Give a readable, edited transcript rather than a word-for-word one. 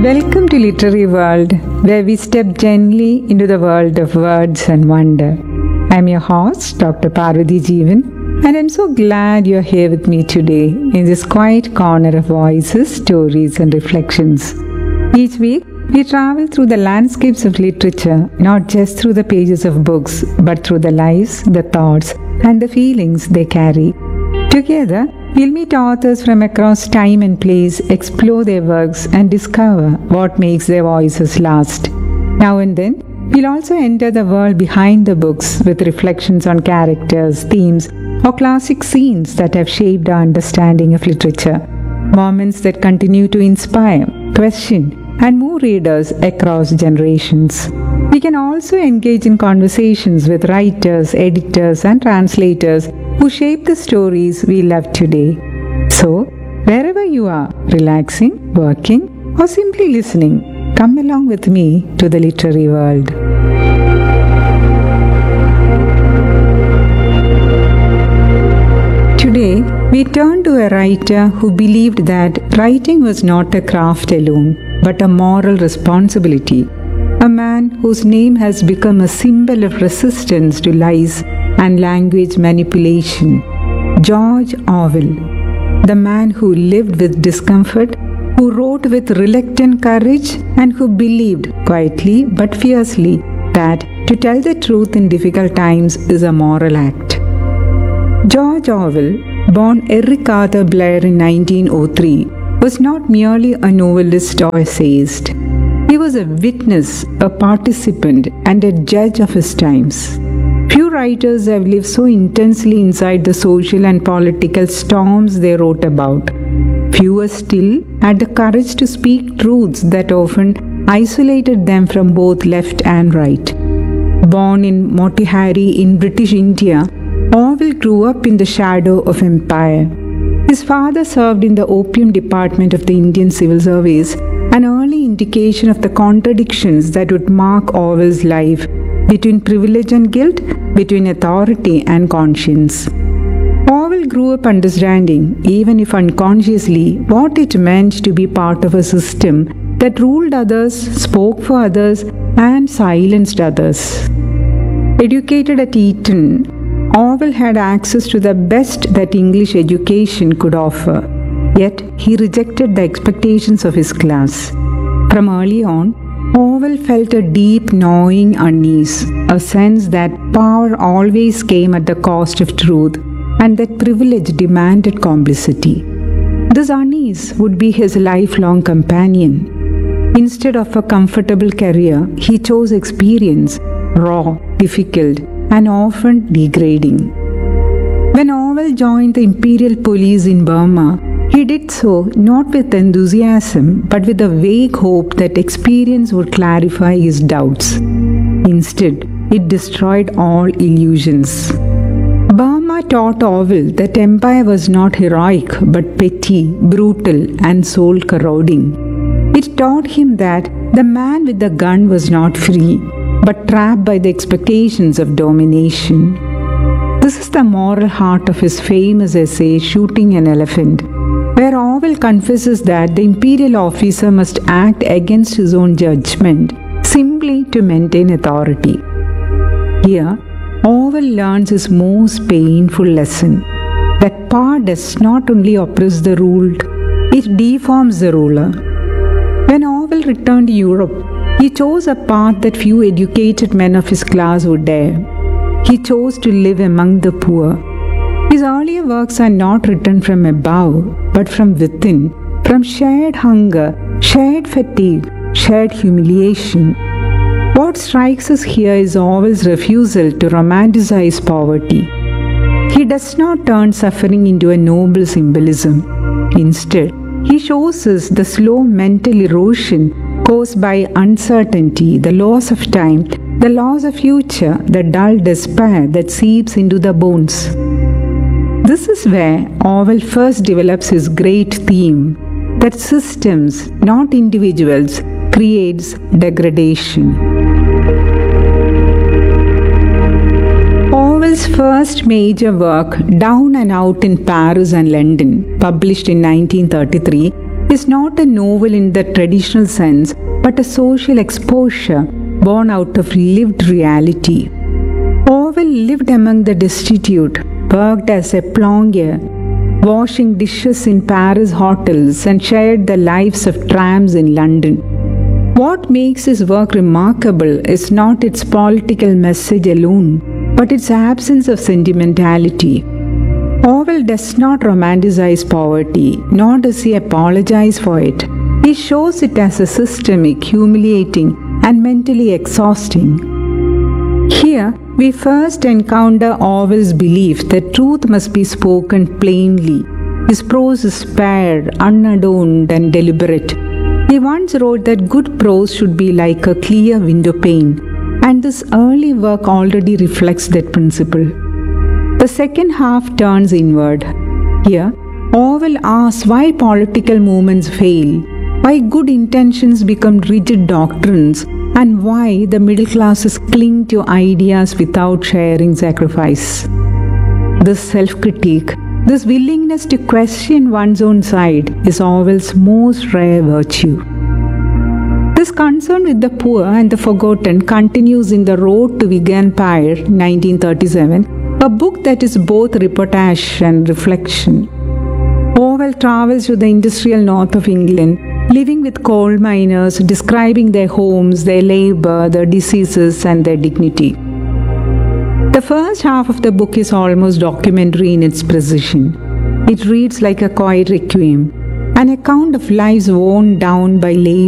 Welcome to Literary World, where we step gently into the world of words and wonder. I'm your host, Dr. Parvati Jeevan, and I'm so glad you're here with me today in this quiet corner of voices, stories, and reflections. Each week, we travel through the landscapes of literature, not just through the pages of books, but through the lives, the thoughts, and the feelings they carry. Together, we'll meet authors from across time and place, explore their works, and discover what makes their voices last. Now and then, we'll also enter the world behind the books with reflections on characters, themes, or classic scenes that have shaped our understanding of literature. Moments that continue to inspire, question, and move readers across generations. We can also engage in conversations with writers, editors, and translators who shape the stories we love today. So, wherever you are, relaxing, working, or simply listening, come along with me to the literary world. Today, we turn to a writer who believed that writing was not a craft alone, but a moral responsibility. A man whose name has become a symbol of resistance to lies and language manipulation. George Orwell, the man who lived with discomfort, who wrote with reluctant courage, and who believed quietly but fiercely that to tell the truth in difficult times is a moral act. George Orwell, born Eric Arthur Blair in 1903, was not merely a novelist or essayist. He was a witness, a participant, and a judge of his times. Few writers have lived so intensely inside the social and political storms they wrote about. Fewer still had the courage to speak truths that often isolated them from both left and right. Born in Motihari in British India, Orwell grew up in the shadow of empire. His father served in the opium department of the Indian Civil Service, an early indication of the contradictions that would mark Orwell's life between privilege and guilt, between authority and conscience. Orwell grew up understanding, even if unconsciously, what it meant to be part of a system that ruled others, spoke for others, and silenced others. Educated at Eton, Orwell had access to the best that English education could offer. Yet, he rejected the expectations of his class. From early on, Orwell felt a deep gnawing unease, a sense that power always came at the cost of truth and that privilege demanded complicity. This unease would be his lifelong companion. Instead of a comfortable career, he chose experience, raw, difficult, and often degrading. When Orwell joined the Imperial Police in Burma, he did so not with enthusiasm but with a vague hope that experience would clarify his doubts. Instead, it destroyed all illusions. Burma taught Orwell that empire was not heroic but petty, brutal, and soul-corroding. It taught him that the man with the gun was not free but trapped by the expectations of domination. This is the moral heart of his famous essay, Shooting an Elephant, where Orwell confesses that the imperial officer must act against his own judgment simply to maintain authority. Here, Orwell learns his most painful lesson, that power does not only oppress the ruled, it deforms the ruler. When Orwell returned to Europe, he chose a path that few educated men of his class would dare. He chose to live among the poor. His earlier works are not written from above, but from within, from shared hunger, shared fatigue, shared humiliation. What strikes us here is Orwell's refusal to romanticize poverty. He does not turn suffering into a noble symbolism. Instead, he shows us the slow mental erosion caused by uncertainty, the loss of time, the loss of future, the dull despair that seeps into the bones. This is where Orwell first develops his great theme that systems, not individuals, creates degradation. Orwell's first major work, Down and Out in Paris and London, published in 1933, is not a novel in the traditional sense, but a social exposure born out of lived reality. Orwell lived among the destitute, worked as a plongeon, washing dishes in Paris hotels, and shared the lives of tramps in London. What makes his work remarkable is not its political message alone, but its absence of sentimentality. Orwell does not romanticize poverty, nor does he apologize for it. He shows it as a systemic, humiliating, and mentally exhausting. Here, we first encounter Orwell's belief that truth must be spoken plainly. His prose is spared, unadorned, and deliberate. He once wrote that good prose should be like a clear window pane, and this early work already reflects that principle. The second half turns inward. Here, Orwell asks why political movements fail, why good intentions become rigid doctrines, and why the middle classes cling to ideas without sharing sacrifice. This self-critique, this willingness to question one's own side, is Orwell's most rare virtue. This concern with the poor and the forgotten continues in The Road to Vegan Empire, 1937, a book that is both reportage and reflection. Orwell travels to the industrial north of England, living with coal miners, describing their homes, their labor, their diseases, and their dignity. The first half of the book is almost documentary in its precision. It reads like a quiet requiem, an account of lives worn down by labor